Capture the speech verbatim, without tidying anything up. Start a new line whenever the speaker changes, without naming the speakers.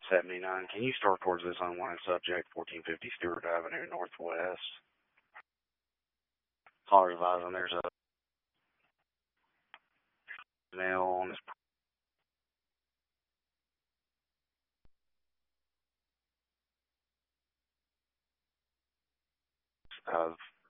seventy-nine. Can you start towards this unwanted subject, fourteen fifty Stewart Avenue, Northwest? Caller advising there's a male on this of